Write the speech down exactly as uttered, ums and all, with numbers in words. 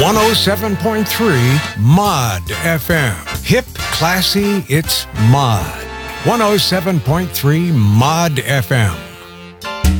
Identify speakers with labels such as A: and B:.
A: one oh seven point three Mod F M. Hip, classy, it's Mod. one oh seven point three Mod F M.